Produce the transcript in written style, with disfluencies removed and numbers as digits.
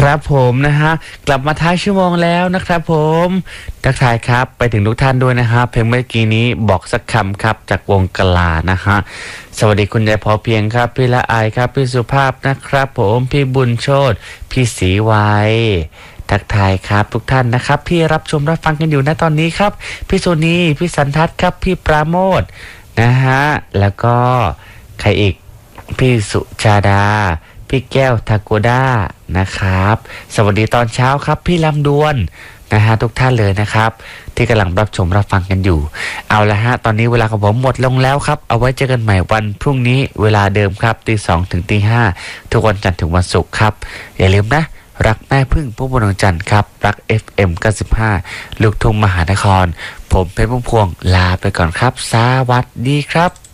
ครับผมนะฮะกลับมาท้ายชั่วโมงแล้วนะครับผมทักทายครับไปถึงทุกท่านด้วยนะฮะเพลงเมื่อกี้นี้บอกสักคำครับจากวงกลานะฮะสวัสดีคุณยายพอเพียงครับพี่ละอายครับพี่สุภาพนะครับผมพี่บุญโชติพี่ศรีวัยทักทายครับทุกท่านนะครับพี่รับชมรับฟังกันอยู่นะตอนนี้ครับพี่โซนีพี่สันทัศน์ครับพี่ปราโมทนะฮะแล้วก็ใครอีกพี่สุชาดาพี่แก้วทาโกด้านะครับสวัสดีตอนเช้าครับพี่ลำดวนนะฮะทุกท่านเลยนะครับที่กำลังรับชมรับฟังกันอยู่เอาละฮะตอนนี้เวลาของผมหมดลงแล้วครับเอาไว้เจอกันใหม่วันพรุ่งนี้เวลาเดิมครับตี 2 ถึงตี 5ทุกวันจันทร์ถึงวันศุกร์ครับอย่าลืมนะรักแม่พึ่งผู้บนดวงจันทร์ครับรัก FM 95ลูกทุ่งมหานครผมเพชรพุ่มพวงลาไปก่อนครับสวัสดีครับ